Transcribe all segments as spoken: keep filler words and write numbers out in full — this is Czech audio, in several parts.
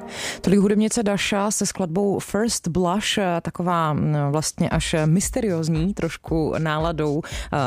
Tolik hudebnice Dasha se skladbou First Blush, taková vlastně až mysteriózní trošku náladou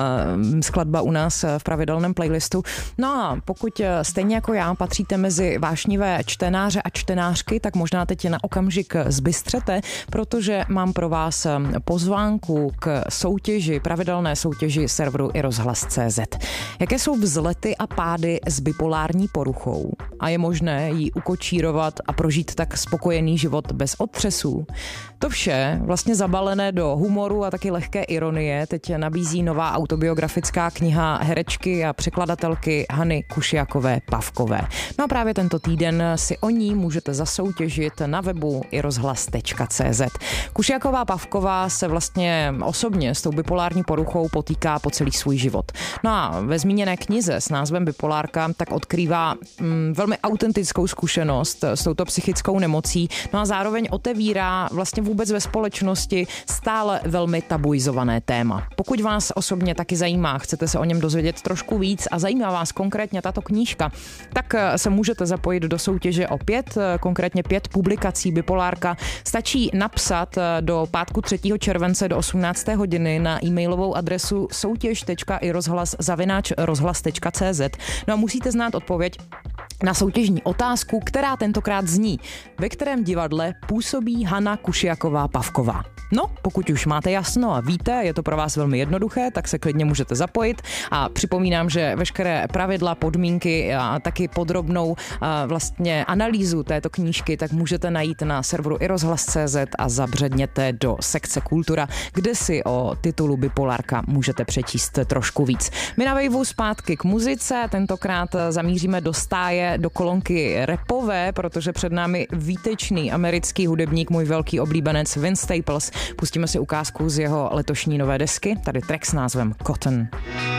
skladba u nás v pravidelném playlistu. No a pokud stejně jako já patříte mezi vášnivé čtenáře a čtenářky, tak možná teď na okamžik zbystřete, protože mám pro vás pozvánku k soutěži, pravidelné soutěži serveru i rozhlas tečka cé zet. Jaké jsou vzlety a pády s bipolární poruchou? A je možné ji ukočírovat a prožít tak spokojený život bez otřesů? To vše, vlastně zabalené do humoru a taky lehké ironie, teď nabízí nová autobiografická kniha herečky a překladatelky Hany Kušiakové Pavkové. No a právě tento týden si o ní můžete zasoutěžit na webu i rozhlas tečka cé zet. Kušiaková Pavková se vlastně osobně s tou bipolární poruchou potýká po celý svůj život. No a ve zmíněné knize s názvem Bipolárka tak odkrývá mm, velmi autentickou zkušenost s touto psychickou nemocí, no a zároveň otevírá vlastně vůbec ve společnosti stále velmi tabuizované téma. Pokud vás osobně taky zajímá, chcete se o něm dozvědět trošku víc a zajímá vás konkrétně tato knížka, tak se můžete zapojit do soutěže o pět, konkrétně pět publikací Bipolárka. Stačí napsat do pátku třetího července do osmnácté hodiny na e-mailovou adresu soutěž tečka i rozhlas zavináč rozhlas tečka cé zet. No a musíte znát odpověď na soutěžní otázku, která tentokrát zní: ve kterém divadle působí Hana Kušiaková Pavková? No, pokud už máte jasno a víte, je to pro vás velmi jednoduché, tak se klidně můžete zapojit a připomínám, že veškeré pravidla, podmínky a taky podrobnou a vlastně analýzu této knížky tak můžete najít na serveru i rozhlas tečka cé zet a zabředněte do sekce Kultura, kde si o titulu Bipolárka můžete přečíst trošku víc. My na Waveu zpátky k muzice, tentokrát zamíříme do stáje, do kolonky rapové, protože před námi výtečný americký hudebník, můj velký oblíbenec Vince Staples. Pustíme si ukázku z jeho letošní nové desky, tady track s názvem Cotton.